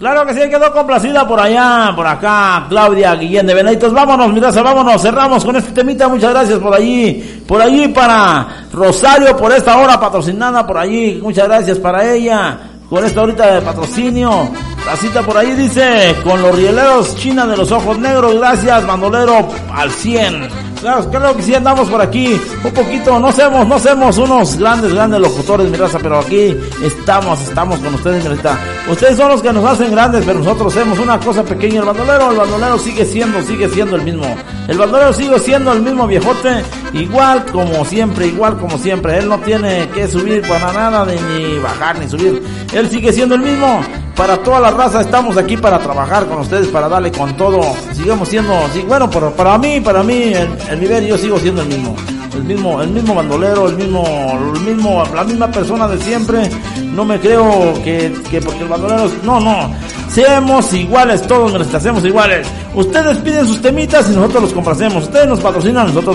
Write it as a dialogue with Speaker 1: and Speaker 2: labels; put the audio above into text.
Speaker 1: Claro que sí, quedó complacida por allá, por acá, Claudia Guillén de Benaitos. Vámonos, mi raza, vámonos, cerramos con este temita. Muchas gracias por allí para Rosario, por esta hora patrocinada por allí. Muchas gracias para ella, por esta horita de patrocinio. La cita por ahí dice, con los rieleros, China de los ojos negros, gracias, bandolero al 100. Claro que sí, andamos por aquí, un poquito, no somos unos grandes locutores, mi raza, pero aquí estamos con ustedes, mi raza. Ustedes son los que nos hacen grandes, pero nosotros hacemos una cosa pequeña. El bandolero sigue siendo el mismo. El bandolero sigue siendo el mismo viejote, igual como siempre. Él no tiene que subir para nada, ni bajar, ni subir. Él sigue siendo el mismo. Para toda la raza estamos aquí para trabajar con ustedes, para darle con todo. Sigamos siendo, sí, bueno, para mí, el nivel yo sigo siendo el mismo bandolero, la misma persona de siempre. No me creo que porque el bandolero, no, seamos iguales todos, hacemos iguales. Ustedes piden sus temitas y nosotros los complacemos. Ustedes nos patrocinan, nosotros